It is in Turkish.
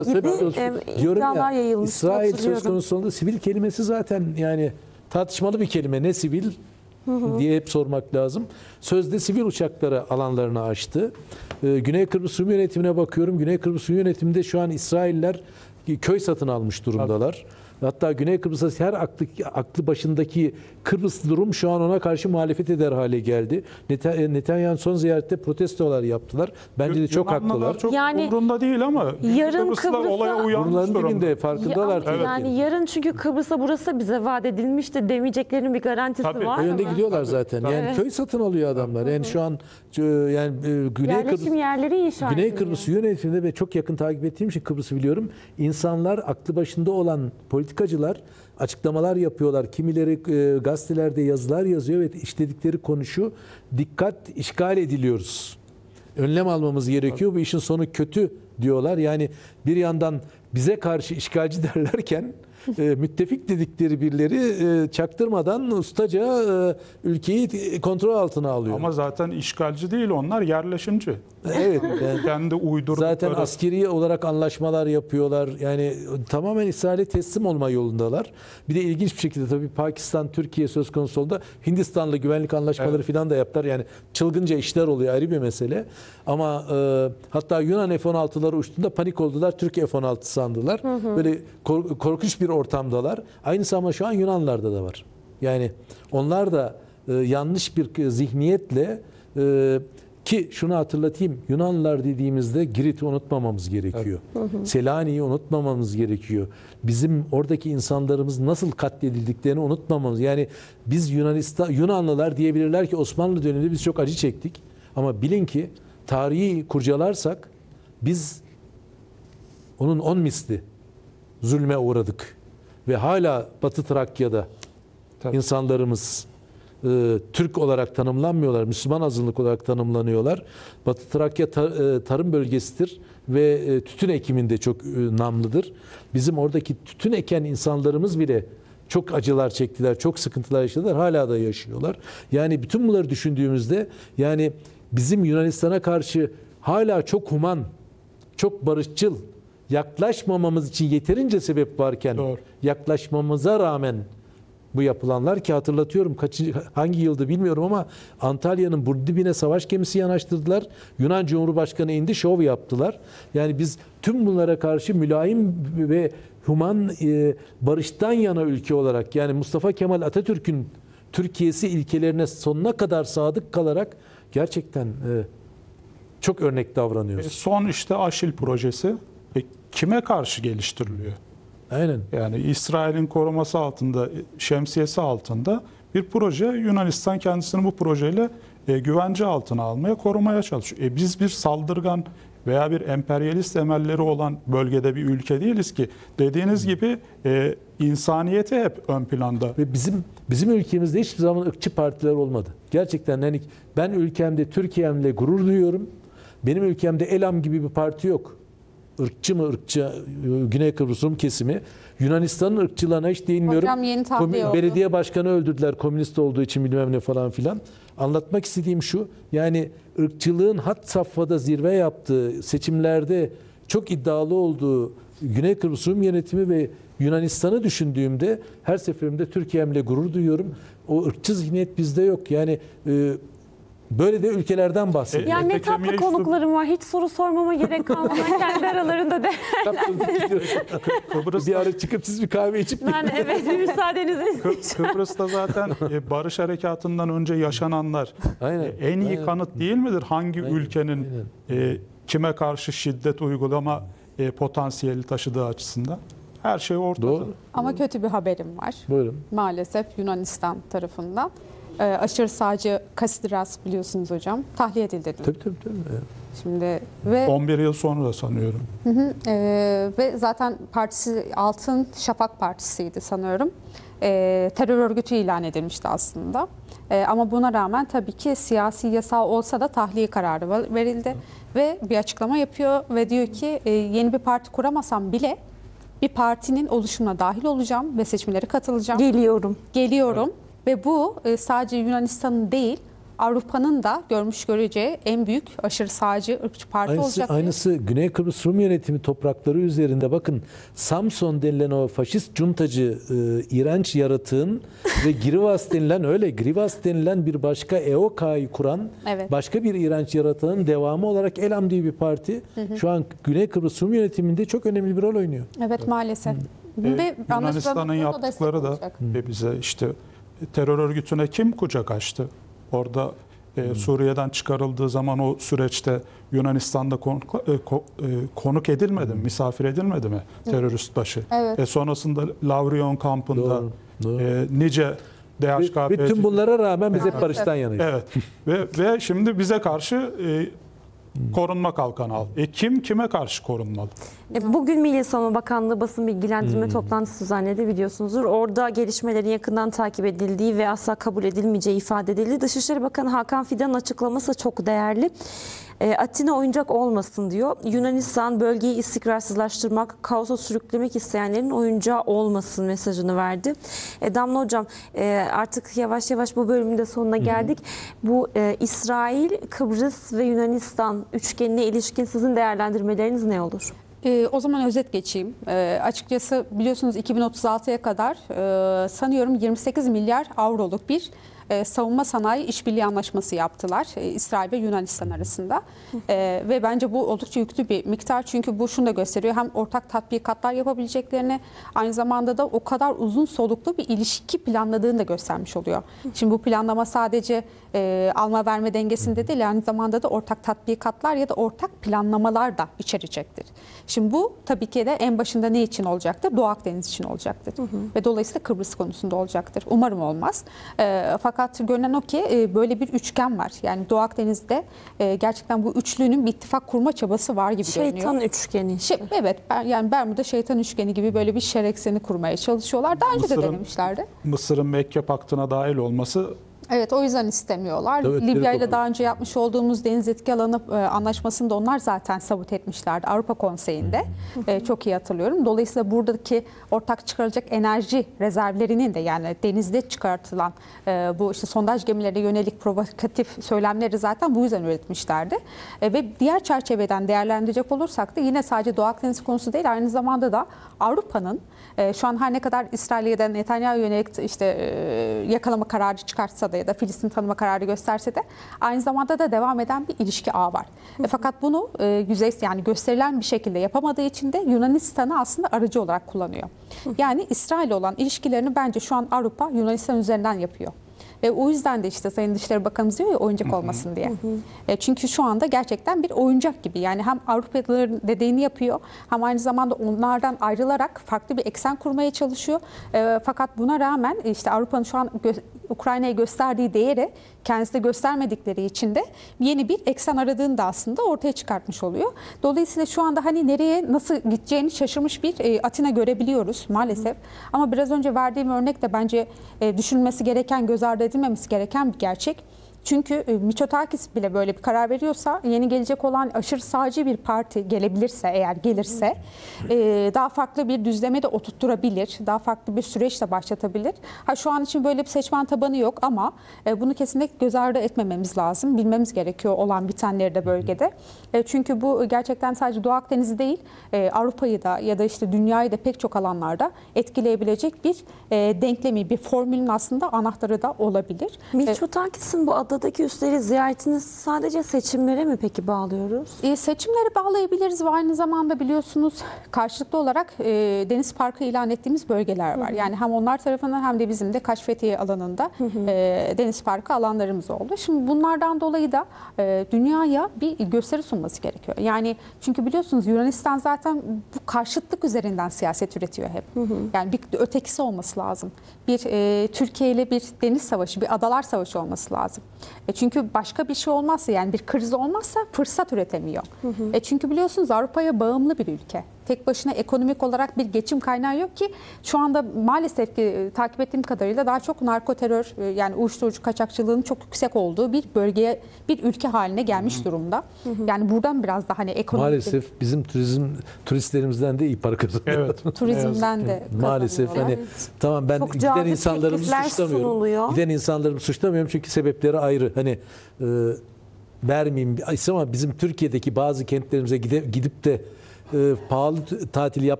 gibi Diyorum iddialar ya, yayılmıştı, İsrail söz hatırlıyorum. konusu olduğunda sivil kelimesi zaten yani tartışmalı bir kelime. Ne sivil diye hep sormak lazım. Sözde sivil uçaklara alanlarını açtı. Güney Kıbrıs Rum yönetimine bakıyorum. Güney Kıbrıs Rum yönetiminde şu an İsrailler köy satın almış durumdalar. Hatta Güney Kıbrıs'a her aklı başındaki Kıbrıslı Rum şu an ona karşı muhalefet eder hale geldi. Netanyahu'nun son ziyarette protestolar yaptılar. Bence de çok Yunanlılar haklılar. çok Yani umurunda değil ama yarın Kıbrıslılar Kıbrıs'a- olaya uyanmış Bunların durumda. dibinde farkındalar. Ya, yani yarın çünkü Kıbrıs'a burası da bize vaat edilmişti demeyeceklerinin bir garantisi Tabii. var O yönde mı? gidiyorlar zaten. Yani Evet. köy satın alıyor adamlar. Yani şu an yani Güney Yerleşim Kıbrıs yerleri inşa Güney ediliyor. Kıbrıs yönetiminde ve çok yakın takip ettiğim için Kıbrıs'ı biliyorum. İnsanlar aklı başında olan politikacılar açıklamalar yapıyorlar. Kimileri gazetelerde yazılar yazıyor ve işledikleri konu şu: dikkat, işgal ediliyoruz. Önlem almamız gerekiyor. Bu işin sonu kötü diyorlar. Yani bir yandan bize karşı işgalci derlerken müttefik dedikleri birileri çaktırmadan ustaca ülkeyi kontrol altına alıyor. Ama zaten işgalci değil, onlar yerleşimci. Evet. Yani Kendi uydurdukları. zaten askeri olarak anlaşmalar yapıyorlar. Yani tamamen İsrail'e teslim olma yolundalar. Bir de ilginç bir şekilde tabii Pakistan, Türkiye söz konusu oldu. Hindistan'la güvenlik anlaşmaları falan da yaptılar. Yani çılgınca işler oluyor, ayrı bir mesele. Ama hatta Yunan F-16'ları uçtuğunda panik oldular. Türk F-16 sandılar. Böyle korkunç bir ortamdalar. Aynısı ama şu an Yunanlarda da var. Yani onlar da yanlış bir zihniyetle ki şunu hatırlatayım, Yunanlılar dediğimizde Girit'i unutmamamız gerekiyor. Selanik'i unutmamamız gerekiyor. Bizim oradaki insanlarımız nasıl katledildiklerini unutmamamız. Yani biz Yunanlılar diyebilirler ki Osmanlı döneminde biz çok acı çektik. Ama bilin ki tarihi kurcalarsak biz onun 10 misli zulme uğradık. Ve hala Batı Trakya'da Tabii. insanlarımız Türk olarak tanımlanmıyorlar, Müslüman azınlık olarak tanımlanıyorlar. Batı Trakya tarım bölgesidir ve tütün ekiminde çok namlıdır. Bizim oradaki tütün eken insanlarımız bile çok acılar çektiler, çok sıkıntılar yaşadılar, hala da yaşıyorlar. Yani bütün bunları düşündüğümüzde yani bizim Yunanistan'a karşı hala çok human, çok barışçıl yaklaşmamamız için yeterince sebep varken Doğru. yaklaşmamıza rağmen bu yapılanlar ki hatırlatıyorum hangi yılda bilmiyorum ama Antalya'nın burnu dibine savaş gemisi yanaştırdılar. Yunan Cumhurbaşkanı indi, şov yaptılar. Yani biz tüm bunlara karşı mülayim ve human barıştan yana ülke olarak yani Mustafa Kemal Atatürk'ün Türkiye'si ilkelerine sonuna kadar sadık kalarak gerçekten çok örnek davranıyoruz. Son işte Aşil projesi kime karşı geliştiriliyor? Aynen. Yani İsrail'in koruması altında, şemsiyesi altında bir proje. Yunanistan kendisini bu projeyle güvence altına almaya, korumaya çalışıyor. Biz bir saldırgan veya bir emperyalist emelleri olan bölgede bir ülke değiliz ki. Dediğiniz gibi insaniyeti hep ön planda. Ve bizim ülkemizde hiçbir zaman ırkçı partiler olmadı. Gerçekten hani ben ülkemde, Türkiye'mle gurur duyuyorum. Benim ülkemde Elam gibi bir parti yok. Irkçı mı ırkçı Güney Kıbrıs Rum kesimi. Yunanistan'ın ırkçılığına hiç değinmiyorum. Hocam yeni tahliye oldu. Belediye başkanı öldürdüler komünist olduğu için bilmem ne falan filan. Anlatmak istediğim şu, yani ırkçılığın had safhada zirve yaptığı, seçimlerde çok iddialı olduğu Güney Kıbrıs Rum yönetimi ve Yunanistan'ı düşündüğümde her seferinde Türkiye'mle gurur duyuyorum. O ırkçı zihniyet bizde yok. Yani böyle de ülkelerden bahsediyorum. Ya ne Peki, tatlı Emine konuklarım var. Hiç soru sormama gerek kalmadan kendi aralarında de. Bir ara çıkıp siz bir kahve içip Ben evet müsaadenizi isteyeceğim. Kıbrıs'ta zaten barış harekatından önce yaşananlar Aynen. en iyi Aynen. kanıt değil midir? Hangi ülkenin kime karşı şiddet uygulama potansiyeli taşıdığı açısından? Her şey ortada. Doğru. Ama kötü bir haberim var. Buyurun. Maalesef Yunanistan tarafından. Aşırı sağcı Kasidiras biliyorsunuz hocam. Tahliye edildi dün. Tabii. Evet. Şimdi ve 11 yıl sonra da sanıyorum. ve zaten partisi Altın Şafak Partisi'ydi sanıyorum. Terör örgütü ilan edilmişti aslında. Ama buna rağmen tabii ki siyasi yasa olsa da tahliye kararı verildi. Ve bir açıklama yapıyor ve diyor ki yeni bir parti kuramasam bile bir partinin oluşumuna dahil olacağım ve seçimlere katılacağım. Geliyorum. Geliyorum ve bu sadece Yunanistan'ın değil Avrupa'nın da göreceği en büyük aşırı sağcı ırkçı parti olacak. Aynısı Güney Kıbrıs Rum yönetimi toprakları üzerinde bakın Samson denilen o faşist cuntacı iğrenç yaratığın ve Grivas denilen bir başka EOK'yı kuran Evet. başka bir iğrenç yaratığın devamı olarak Elam diye bir parti şu an Güney Kıbrıs Rum yönetiminde çok önemli bir rol oynuyor. Evet maalesef. Ve Yunanistan'ın yaptıkları da bize işte terör örgütüne kim kucak açtı? Orada Suriye'den çıkarıldığı zaman o süreçte Yunanistan'da konuk edilmedi mi, misafir edilmedi mi terörist başı? Evet. Sonrasında Lavrion kampında Doğru. nice DHKP... Ve tüm bunlara rağmen biz hep barıştan yanayız. Evet. ve şimdi bize karşı korunma kalkanı al. Kim kime karşı korunmalı? Bugün Milli Savunma Bakanlığı basın bilgilendirme toplantısı düzenledi, biliyorsunuzdur. Orada gelişmelerin yakından takip edildiği ve asla kabul edilmeyeceği ifade edildi. Dışişleri Bakanı Hakan Fidan'ın açıklaması çok değerli. Atina oyuncak olmasın diyor. Yunanistan bölgeyi istikrarsızlaştırmak, kaosa sürüklemek isteyenlerin oyuncağı olmasın mesajını verdi. Damla Hocam, artık yavaş yavaş bu bölümün de sonuna geldik. Bu İsrail, Kıbrıs ve Yunanistan üçgenine ilişkin sizin değerlendirmeleriniz ne olur? O zaman özet geçeyim. Açıkçası biliyorsunuz 2036'ya kadar sanıyorum 28 milyar avroluk bir savunma sanayi işbirliği anlaşması yaptılar İsrail ve Yunanistan arasında. Ve bence bu oldukça yüklü bir miktar, çünkü bu şunu da gösteriyor: hem ortak tatbikatlar yapabileceklerini, aynı zamanda da o kadar uzun soluklu bir ilişki planladığını da göstermiş oluyor. Şimdi bu planlama sadece alma verme dengesinde değil, aynı zamanda da ortak tatbikatlar ya da ortak planlamalar da içerecektir. Şimdi bu tabii ki de en başında ne için olacaktır? Doğu Akdeniz için olacaktır. Ve dolayısıyla Kıbrıs konusunda olacaktır. Umarım olmaz. Fakat görünen o ki böyle bir üçgen var. Yani Doğu Akdeniz'de gerçekten bu üçlünün bir ittifak kurma çabası var gibi görünüyor. Şeytan üçgeni. Evet, yani Bermuda şeytan üçgeni gibi böyle bir şer ekseni kurmaya çalışıyorlar. Daha önce de denemişlerdi. Mısır'ın Mekke Paktı'na dahil olması... Evet, o yüzden istemiyorlar. Evet, Libya ile daha önce yapmış olduğumuz deniz etki alanı anlaşmasını da onlar zaten sabote etmişlerdi Avrupa Konseyi'nde. Çok iyi hatırlıyorum. Dolayısıyla buradaki ortak çıkarılacak enerji rezervlerinin de, yani denizde çıkartılan bu işte sondaj gemilerine yönelik provokatif söylemleri zaten bu yüzden üretmişlerdi. Ve diğer çerçeveden değerlendirecek olursak da yine sadece Doğu Akdeniz konusu değil, aynı zamanda da Avrupa'nın şu an her ne kadar İsrail'e ya da Netanyahu'ya yönelik işte yakalama kararı çıkartsa da ya da Filistin tanıma kararı gösterse de aynı zamanda da devam eden bir ilişki ağı var. Fakat bunu yani gösterilen bir şekilde yapamadığı için de Yunanistan'ı aslında aracı olarak kullanıyor. Yani İsrail'le olan ilişkilerini bence şu an Avrupa Yunanistan üzerinden yapıyor. Ve o yüzden de işte Sayın Dışişleri Bakanımız diyor ya, oyuncak olmasın diye. Çünkü şu anda gerçekten bir oyuncak gibi. Yani hem Avrupalıların dediğini yapıyor, hem aynı zamanda onlardan ayrılarak farklı bir eksen kurmaya çalışıyor. Fakat buna rağmen işte Avrupa'nın şu an Ukrayna'ya gösterdiği değeri kendisi de göstermedikleri için de yeni bir eksen aradığını da aslında ortaya çıkartmış oluyor. Dolayısıyla şu anda hani nereye nasıl gideceğini şaşırmış bir Atina görebiliyoruz maalesef. Ama biraz önce verdiğim örnek de bence düşünülmesi gereken, göz ardı edilmemesi gereken bir gerçek. Çünkü Mitsotakis bile böyle bir karar veriyorsa, yeni gelecek olan aşırı sağcı bir parti gelebilirse, eğer gelirse daha farklı bir düzleme de oturtturabilir. Daha farklı bir süreç de başlatabilir. Şu an için böyle bir seçmen tabanı yok ama bunu kesinlikle göz ardı etmememiz lazım. Bilmemiz gerekiyor olan bitenleri de bölgede. Çünkü bu gerçekten sadece Doğu Akdeniz'i değil, Avrupa'yı da ya da işte dünyayı da pek çok alanlarda etkileyebilecek bir denklemi, bir formülün aslında anahtarı da olabilir. Mitsotakis'in bu adadaki üsleri ziyaretini sadece seçimlere mi peki bağlıyoruz? Seçimleri bağlayabiliriz ve aynı zamanda biliyorsunuz karşılıklı olarak deniz parkı ilan ettiğimiz bölgeler var. Yani hem onlar tarafından hem de bizim de Kaş Fethiye alanında deniz parkı alanlarımız oldu. Şimdi bunlardan dolayı da dünyaya bir gösteri sunması gerekiyor. Yani çünkü biliyorsunuz Yunanistan zaten bu karşıtlık üzerinden siyaset üretiyor hep. Yani bir ötekisi olması lazım. Bir Türkiye ile bir deniz savaşı, bir adalar savaşı olması lazım. Çünkü başka bir şey olmazsa, yani bir kriz olmazsa fırsat üretemiyor. Çünkü biliyorsunuz Avrupa'ya bağımlı bir ülke. tek başına ekonomik olarak bir geçim kaynağı yok ki şu anda maalesef ki takip ettiğim kadarıyla daha çok narko terör yani uyuşturucu kaçakçılığının çok yüksek olduğu bir bölgeye, bir ülke haline gelmiş durumda. Yani buradan biraz da hani ekonomik Maalesef bizim turistlerimizden de iyi para kazanıyor. Evet. turizmden de Maalesef kazanıyorlar. hani tamam ben Çok giden cazip insanlarımızı teklifler suçlamıyorum. sunuluyor. Giden insanlarımızı suçlamıyorum çünkü sebepleri ayrı. Hani vermeyeyim ama bizim Türkiye'deki bazı kentlerimize gidip de pahalı tatil